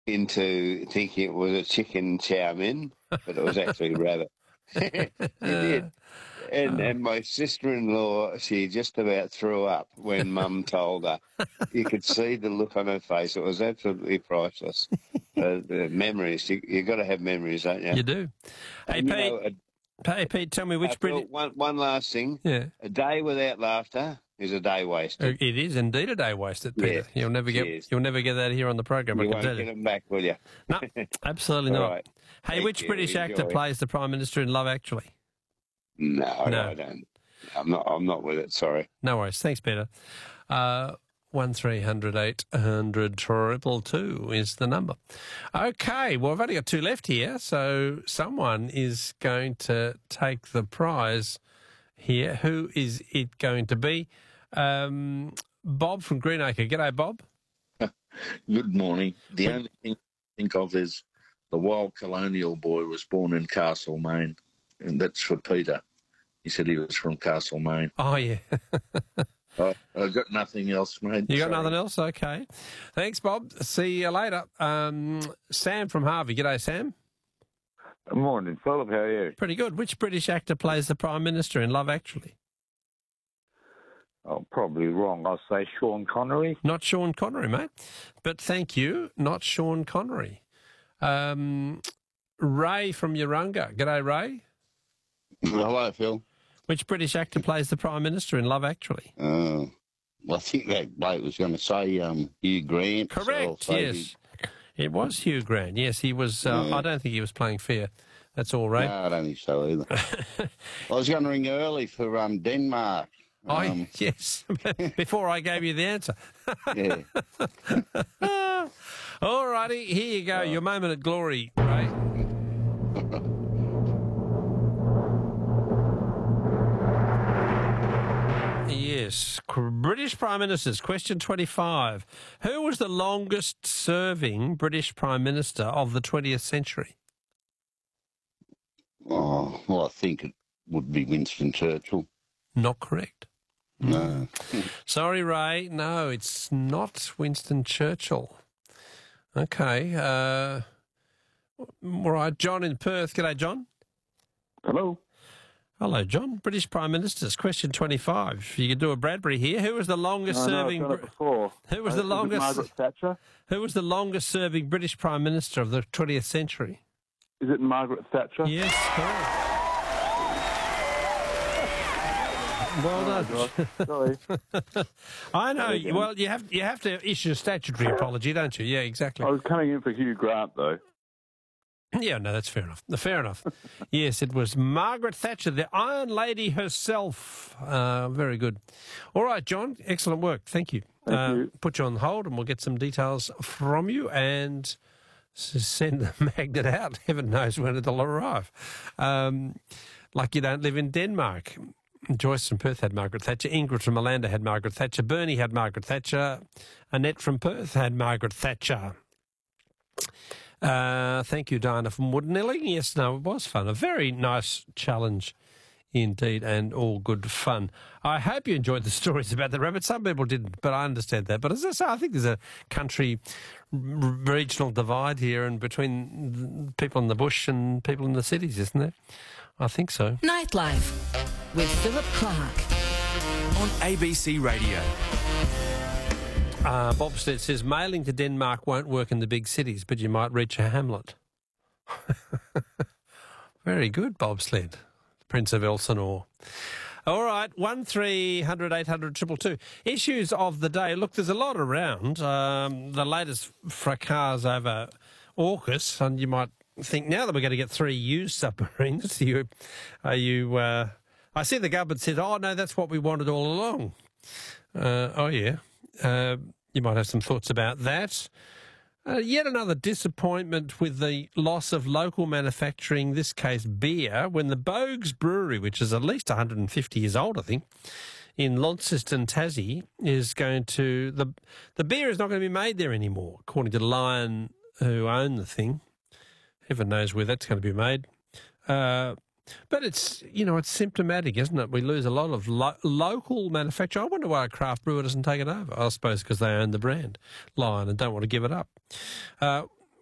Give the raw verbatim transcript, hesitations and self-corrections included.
into thinking it was a chicken chow mein, but it was actually rabbit. She did. And, Oh. and my sister-in-law, she just about threw up when Mum told her. You could see the look on her face. It was absolutely priceless. uh, the memories. You, you've got to have memories, don't you? You do. Hey, And, you Pete. know, a- Hey, Pete, tell me which Uh, Phil, British... one, one last thing. Yeah. A day without laughter is a day wasted. It is indeed a day wasted, Peter. Yeah, You'll never get cheers. you'll never get that here on the program. You I can won't tell get you. them back, will you? No, absolutely All not. right. Hey, Thank which you. British actor Enjoy. plays the Prime Minister in Love Actually? No, No. I don't. I'm not. I'm not with it. Sorry. No worries. Thanks, Peter. Uh, one three hundred eight hundred triple two is the number. Okay, well, I've only got two left here, so someone is going to take the prize here. Who is it going to be? Um, Bob from Greenacre. G'day, Bob. Good morning. The only thing I think of is the wild colonial boy was born in Castlemaine, and that's for Peter. He said he was from Castlemaine. Oh, yeah. I, I've got nothing else, mate. You got Sorry. nothing else? Okay. Thanks, Bob. See you later. Um, Sam from Harvey. G'day, Sam. Good morning, Philip. How are you? Pretty good. Which British actor plays the Prime Minister in Love Actually? Oh, probably wrong. I'll say Sean Connery. Not Sean Connery, mate. But thank you, not Sean Connery. Um, Ray from Urunga. G'day, Ray. Hello, Phil. Which British actor plays the Prime Minister in Love Actually? Uh, well, I think that bloke was going to say um, Hugh Grant. so I'll Correct, say yes. It was Hugh Grant. Yes, he was. Uh, Yeah. I don't think he was playing fair. That's all, he- Ray. No, I don't think so either. I was going to ring early for um, Denmark. I, Um, yes, before I gave you the answer. yeah. All righty, here you go. Your moment of glory, Ray. Yes, British Prime Ministers. Question twenty-five. Who was the longest serving British Prime Minister of the twentieth century? Oh, well, I think it would be Winston Churchill. Not correct. No. Sorry, Ray. No, it's not Winston Churchill. Okay. Uh, all right, John in Perth. G'day, John. Hello. Hello, John. British Prime Ministers. Question twenty-five. You could do a Bradbury here. Who was the longest I know, serving? I've done it before. Who was Uh, the is it longest? Margaret Thatcher? Who was the longest serving British Prime Minister of the twentieth century? Is it Margaret Thatcher? Yes, correct. Well done. Sorry. I know. again. Well, you have you have to issue a statutory apology, don't you? Yeah, exactly. I was coming in for Hugh Grant, though. Yeah, no, that's fair enough. Fair enough. Yes, it was Margaret Thatcher, the Iron Lady herself. Uh, very good. All right, John, excellent work. Thank you. Thank uh, you. Put you on hold and we'll get some details from you and s- send the magnet out. Heaven knows when it'll arrive. Um, like you don't live in Denmark. Joyce from Perth had Margaret Thatcher. Ingrid from Malanda had Margaret Thatcher. Bernie had Margaret Thatcher. Annette from Perth had Margaret Thatcher. Uh, thank you, Diana from Woodnelling. Yes, no, it was fun. A very nice challenge indeed, and all good fun. I hope you enjoyed the stories about the rabbit. Some people didn't, but I understand that. But as I say, I think there's a country r- regional divide here and between people in the bush and people in the cities, isn't there? I think so. Nightlife with Philip Clark on A B C Radio. Uh, Bob says mailing to Denmark won't work in the big cities, but you might reach a hamlet. Very good, Bob Sled, Prince of Elsinore. All right, one three hundred eight hundred triple two. Issues of the day. Look, there's a lot around. Um, the latest fracas over AUKUS, and you might think now that we're going to get three used submarines, are you, are you uh, I see the government said, oh, no, that's what we wanted all along. Uh, oh, yeah. Uh, you might have some thoughts about that. Uh, yet another disappointment with the loss of local manufacturing, this case beer, when the Bogues Brewery, which is at least one hundred fifty years old, I think, in Launceston, Tassie, is going to... The, the beer is not going to be made there anymore, according to Lion, who own the thing. Heaven knows where that's going to be made. Uh, but it's, you know, it's symptomatic, isn't it? We lose a lot of lo- local manufacture. I wonder why a craft brewer doesn't take it over. I suppose because they own the brand, Lion, and don't want to give it up. Uh,